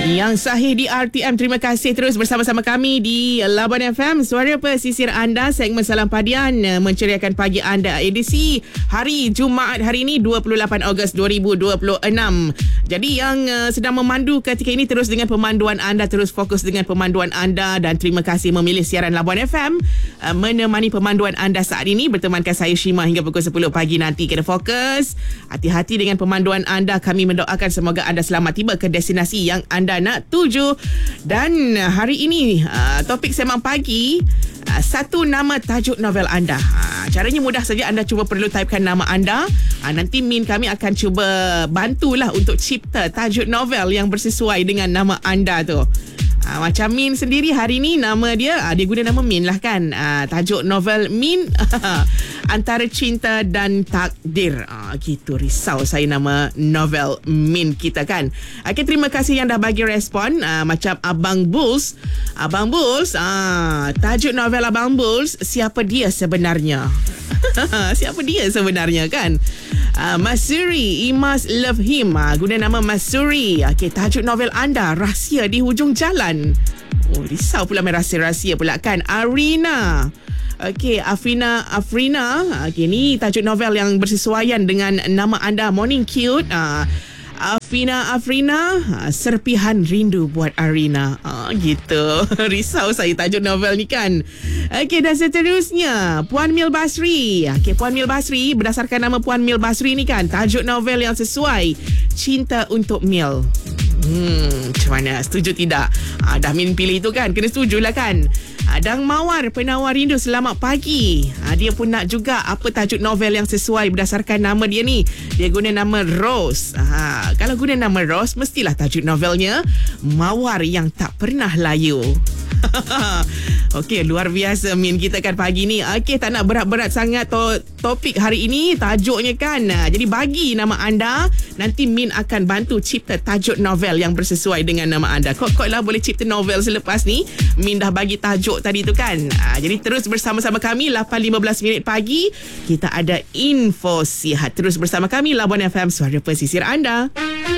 Yang sahih di RTM. Terima kasih terus bersama-sama kami di Labuan FM, Suara Pesisir anda. Segmen Salam Padian menceriakan pagi anda, edisi hari Jumaat hari ini 28 Ogos 2026. Jadi yang sedang memandu ketika ini, terus dengan pemanduan anda, terus fokus dengan pemanduan anda, dan terima kasih memilih siaran Labuan FM menemani pemanduan anda saat ini. Bertemankan saya Shima hingga pukul 10 pagi nanti. Kena fokus, hati-hati dengan pemanduan anda. Kami mendoakan semoga anda selamat tiba ke destinasi yang anda nak tuju. Dan hari ini topik Sembang Pagi, satu nama tajuk novel anda. Caranya mudah saja, anda cuba perlu typekan nama anda. Nanti Min kami akan cuba bantulah untuk cipta tajuk novel yang bersesuai dengan nama anda tu. Macam Min sendiri hari ni nama dia guna nama Min lah kan. Tajuk novel Min Antara Cinta dan Takdir. Gitu, risau saya nama novel Min kita kan. Okay, terima kasih yang dah bagi respon. Macam Abang Bulls. Abang Bulls, tajuk novel Abang Bulls, siapa dia sebenarnya? Siapa dia sebenarnya kan? Masuri, Imas Love Him. Guna nama Masuri. Okay, tajuk novel anda, Rahsia di Hujung Jalan. Risau pula main rahsia-rahsia pula kan. Arina. Okey, Afrina. Okey, ni tajuk novel yang bersesuaian dengan nama anda, Morning Cute. Afrina, Serpihan Rindu buat Arina. Gitu. Risau saya tajuk novel ni kan. Okey, dan seterusnya Puan Mil Basri. Okey, Puan Mil Basri, berdasarkan nama Puan Mil Basri ni kan, tajuk novel yang sesuai, Cinta untuk Mil. Macam mana? Setuju tidak? Dah Min pilih itu kan, kena setujulah kan. Dang Mawar, Penawar Rindu, selamat pagi. Dia pun nak juga apa tajuk novel yang sesuai berdasarkan nama dia ni. Dia guna nama Rose. Kalau guna nama Rose, mestilah tajuk novelnya Mawar yang Tak Pernah Layu. Okey, luar biasa Min kita kan pagi ni. Okey, tak nak berat-berat sangat topik hari ini, tajuknya kan. Jadi bagi nama anda, nanti Min akan bantu cipta tajuk novel yang bersesuai dengan nama anda. Kok lah boleh cipta novel selepas ni. Min dah bagi tajuk tadi tu kan. Jadi terus bersama-sama kami 8.15 minit pagi. Kita ada info sihat. Terus bersama kami Labuan FM, Suara Pesisir anda.